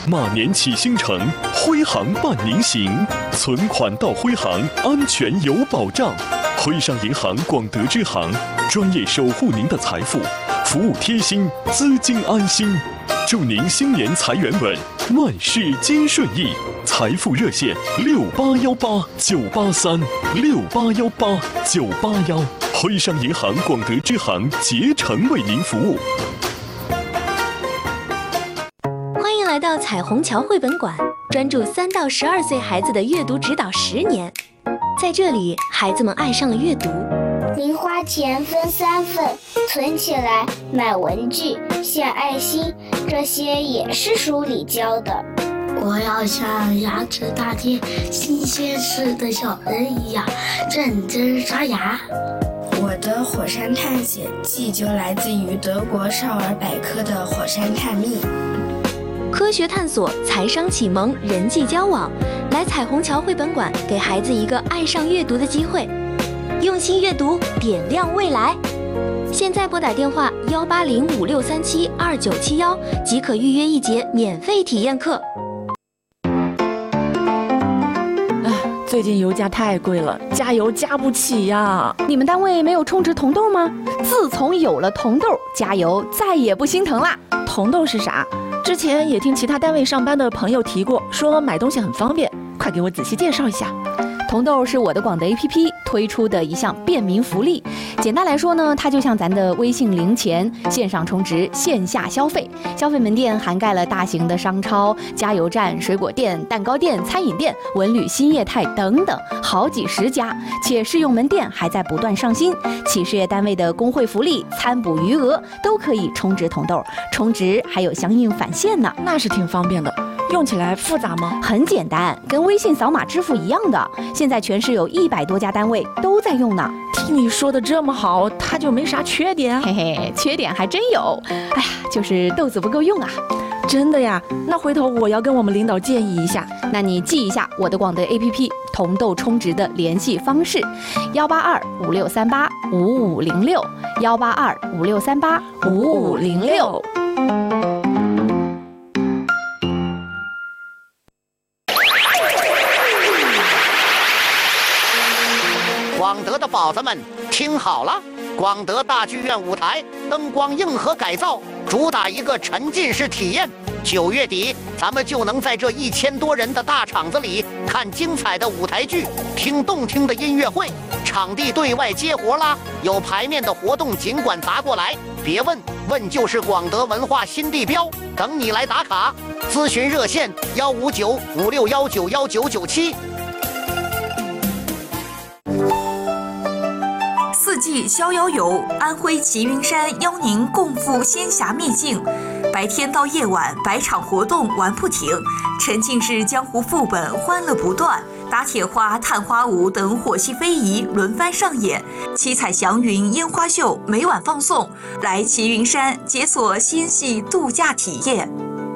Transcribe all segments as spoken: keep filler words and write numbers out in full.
马年启星城，徽行伴您行，存款到徽行，安全有保障。徽商银行广德支行，专业守护您的财富，服务贴心，资金安心。祝您新年财源稳，万事皆顺意。财富热线六八幺八九八三六八幺八九八幺，徽商银行广德支行竭诚为您服务。 欢迎来到彩虹桥绘本馆，专注三到十二岁孩子的阅读指导十年。在这里，孩子们爱上了阅读。 零花钱分三份，存起来买文具、献爱心，这些也是书里教的。 我要像牙齿大街新鲜事的小人一样认真刷牙。 我的火山探险记就来自于德国少儿百科的火山探秘。 科学探索、财商启蒙、人际交往，来彩虹桥绘本馆，给孩子一个爱上阅读的机会。用心阅读，点亮未来。现在拨打电话幺八零五六三七二九七幺，即可预约一节免费体验课。 最近油价太贵了，加油加不起呀！ 你们单位没有充值铜豆吗？自从有了铜豆，加油再也不心疼啦。 铜豆是啥？之前也听其他单位上班的朋友提过，说买东西很方便，快给我仔细介绍一下。 铜豆是我的广德 A P P 推出的一项便民福利。简单来说呢，它就像咱的微信零钱，线上充值，线下消费。消费门店涵盖了大型的商超、加油站、水果店、蛋糕店、餐饮店、文旅新业态等等，好几十家。且试用门店还在不断上新，企事业单位的工会福利、餐补余额都可以充值铜豆，充值还有相应返现呢。 那是挺方便的。用起来复杂吗？ 很简单，跟微信扫码支付一样的。现在全市有一百多家单位都在用呢。 听你说的这么好，它就没啥缺点？ 嘿嘿，缺点还真有。哎呀，就是豆子不够用啊。 真的呀？那回头我要跟我们领导建议一下。 那你记一下我的广德 A P P 铜豆充值的联系方式：幺八二五六三八五五零六，幺八二五六三八五五零六。 广德的宝子们，听好了！广德大剧院舞台灯光硬核改造，主打一个沉浸式体验。九月底，咱们就能在这一千多人的大场子里看精彩的舞台剧，听动听的音乐会。场地对外接活啦，有排面的活动尽管砸过来，别问，问就是广德文化新地标，等你来打卡。咨询热线：幺五九五六幺九幺九九七。 四季逍遥游，安徽齐云山邀您共赴仙侠秘境，白天到夜晚百场活动玩不停，沉浸式江湖副本欢乐不断，打铁花、探花舞等火系非遗轮番上演，七彩祥云烟花秀每晚放送，来齐云山解锁仙系度假体验。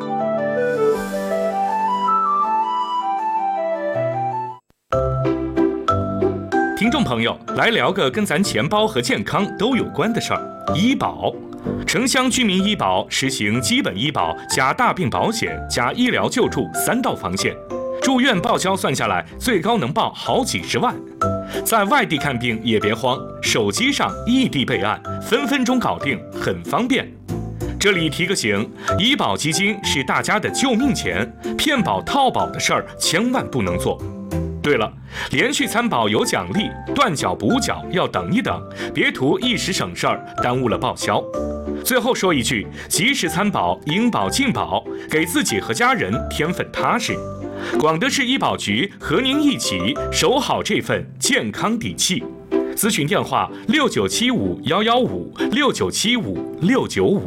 听众朋友，来聊个跟咱钱包和健康都有关的事儿——医保。城乡居民医保实行基本医保加大病保险加医疗救助三道防线，住院报销算下来，最高能报好几十万。在外地看病也别慌，手机上异地备案，分分钟搞定，很方便。这里提个醒，医保基金是大家的救命钱，骗保套保的事儿千万不能做。对了，连续参保有奖励，断缴补缴要等一等，别图一时省事儿，耽误了报销。最后说一句，及时参保，应保尽保，给自己和家人添份踏实。广德市医保局和您一起守好这份健康底气。咨询电话：六九七五幺幺五六九七五六九五。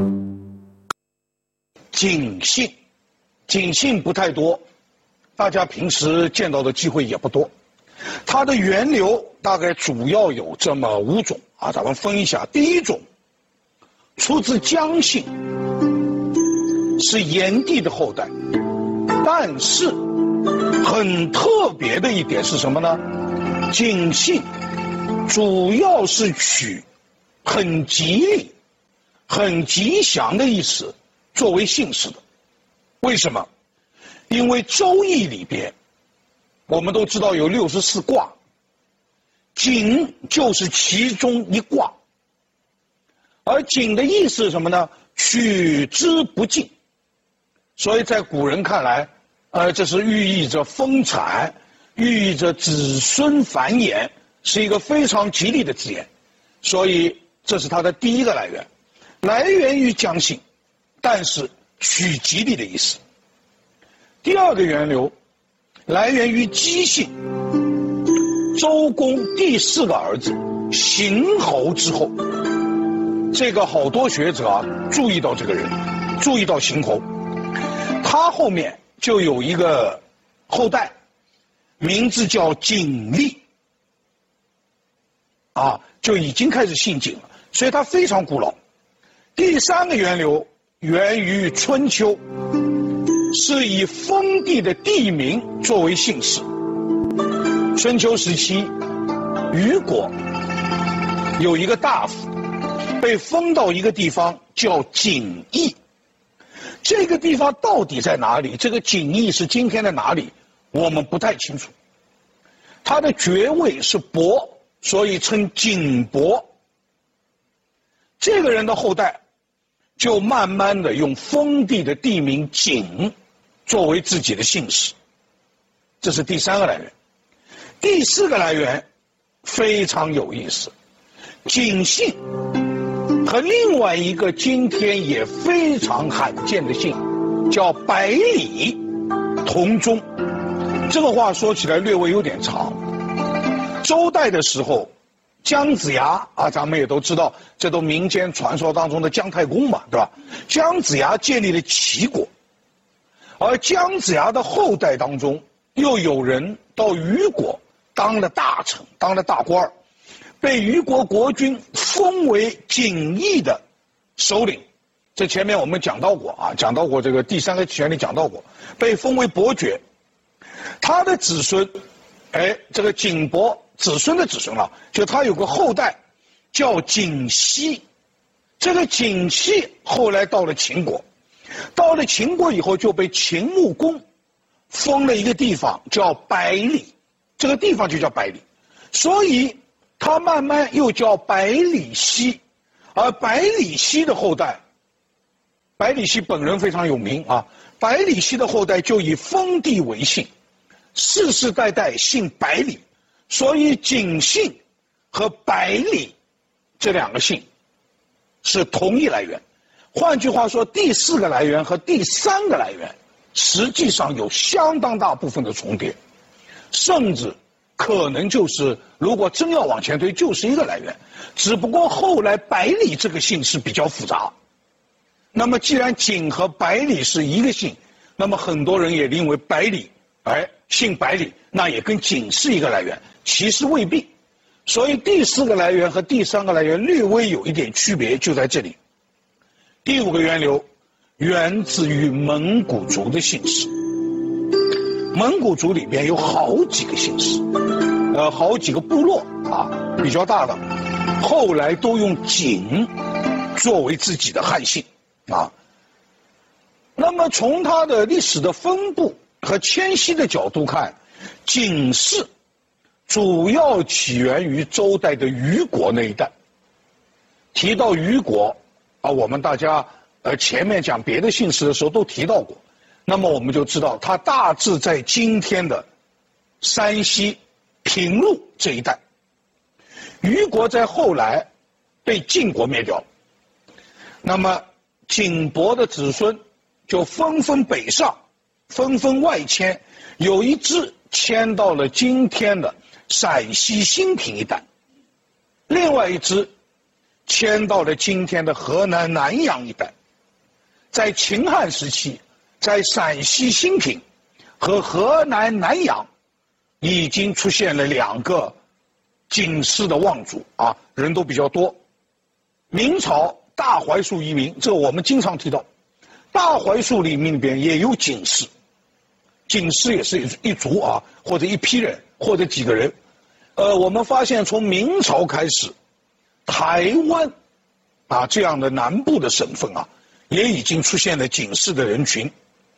警性，警性不太多。大家平时见到的机会也不多，它的源流大概主要有这么五种啊，咱们分一下。第一种，出自姜姓，是炎帝的后代，但是很特别的一点是什么呢？景姓主要是取很吉利、很吉祥的意思作为姓氏的。为什么？ 因为《周易》里边，我们都知道有六十四卦，井就是其中一卦。而井的意思是什么呢？取之不尽。所以在古人看来，呃，这是寓意着丰产，寓意着子孙繁衍，是一个非常吉利的字眼。所以这是它的第一个来源，来源于姜姓，但是取吉利的意思。第二个源流来源于姬姓，周公第四个儿子邢侯之后。这个好多学者啊注意到这个人，注意到邢侯，他后面就有一个后代，名字叫景历，啊，就已经开始姓景了，所以他非常古老。第三个源流源于春秋，是以封地的地名作为姓氏。春秋时期，虞国有一个大夫被封到一个地方叫景邑，这个地方到底在哪里？这个景邑是今天的哪里？我们不太清楚。他的爵位是伯，所以称景伯。这个人的后代就慢慢的用封地的地名景作为自己的姓氏，这是第三个来源。第四个来源非常有意思，景姓和另外一个今天也非常罕见的姓叫百里同宗。这个话说起来略微有点长。周代的时候，姜子牙啊，咱们也都知道，这都民间传说当中的姜太公嘛，对吧？姜子牙建立了齐国，而姜子牙的后代当中，又有人到虞国当了大臣，当了大官，被虞国国君封为景邑的首领。这前面我们讲到过啊，讲到过这个第三个权利讲到过，被封为伯爵。他的子孙，哎，这个景伯子孙的子孙了，就他有个后代叫景熙。这个景熙后来到了秦国，到了秦国以后就被秦穆公封了一个地方叫百里，这个地方就叫百里，所以他慢慢又叫百里奚。而百里奚的后代，百里奚本人非常有名啊，百里奚的后代就以封地为姓，世世代代姓百里，所以景姓和百里这两个姓是同一来源。换句话说，第四个来源和第三个来源实际上有相当大部分的重叠，甚至可能就是如果真要往前推，就是一个来源。只不过后来百里这个姓是比较复杂。那么既然景和百里是一个姓，那么很多人也认为百里，哎，姓百里，那也跟景是一个来源，其实未必。所以第四个来源和第三个来源略微有一点区别，就在这里。第五个源流源自于蒙古族的姓氏。蒙古族里边有好几个姓氏，呃，好几个部落啊，比较大的，后来都用景作为自己的汉姓啊。那么从它的历史的分布和迁徙的角度看，景氏主要起源于周代的虞国那一带。提到虞国啊，我们大家呃前面讲别的姓氏的时候都提到过，那么我们就知道它大致在今天的山西平陆这一带。虞国在后来被晋国灭掉，那么景伯的子孙就纷纷北上，纷纷外迁，有一支迁到了今天的陕西兴平一带，另外一支迁到了今天的河南南阳一带。在秦汉时期，在陕西兴平和河南南阳已经出现了两个景氏的望族啊，人都比较多。明朝大槐树移民，这个我们经常提到，大槐树里面里边也有景氏，景氏也是一族啊，或者一批人，或者几个人。呃，我们发现从明朝开始，台湾啊这样的南部的省份啊，也已经出现了景氏的人群。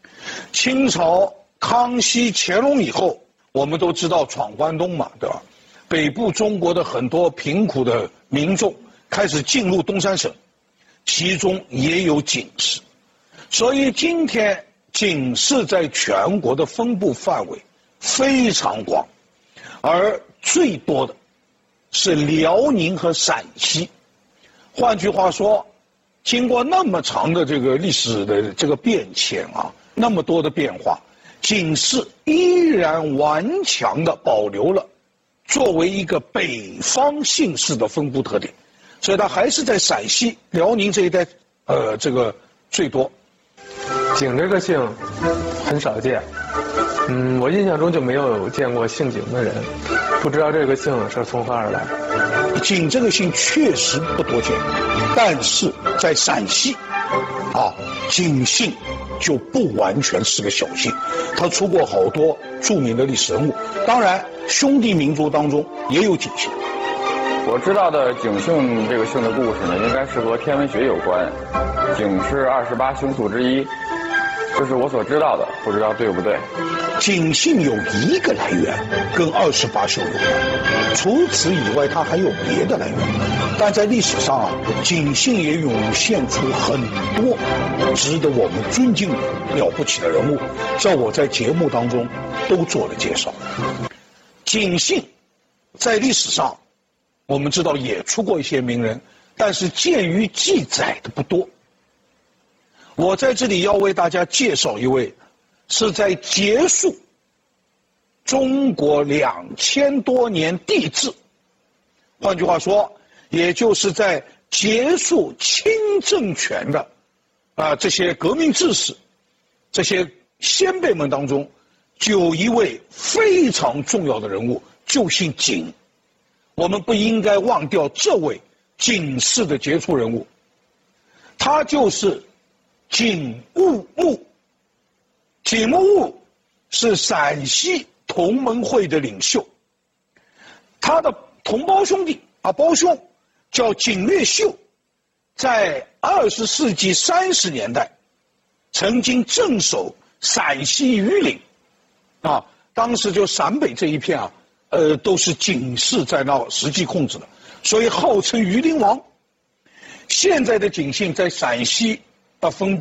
清朝康熙、乾隆以后，我们都知道闯关东嘛，对吧？北部中国的很多贫苦的民众开始进入东三省，其中也有警士。所以今天警士在全国的分布范围非常广，而最多的是辽宁和陕西。换句话说，经过那么长的这个历史的这个变迁啊，那么多的变化，警士依然顽强地保留了作为一个北方姓氏的分布特点，所以它还是在陕西、辽宁这一带，呃，这个最多。 景这个姓很少见，嗯，我印象中就没有见过姓景的人，不知道这个姓是从何而来。 景这个姓确实不多见，但是在陕西，啊，景姓就不完全是个小姓，他出过好多著名的历史人物。当然，兄弟民族当中也有景姓。 我知道的景姓这个姓的故事呢，应该是和天文学有关。景是二十八星宿之一，这是我所知道的，不知道对不对。 景姓有一个来源，跟二十八宿有关，除此以外，它还有别的来源。但在历史上啊，景姓也涌现出很多值得我们尊敬的了不起的人物，这我在节目当中都做了介绍。景姓在历史上，我们知道也出过一些名人，但是鉴于记载的不多。我在这里要为大家介绍一位，是在结束中国两千多年帝制，换句话说，也就是在结束清政权的啊、呃、这些革命志士、这些先辈们当中，就有一位非常重要的人物，就姓景。我们不应该忘掉这位景氏的杰出人物，他就是景物木。景物木是陕西同盟会的领袖，他的同胞兄弟啊胞兄叫景略秀，在二十世纪三十年代曾经镇守陕西榆林，啊，当时就陕北这一片啊，呃，都是景氏在那实际控制的，所以号称榆林王。现在的景姓在陕西啊分布。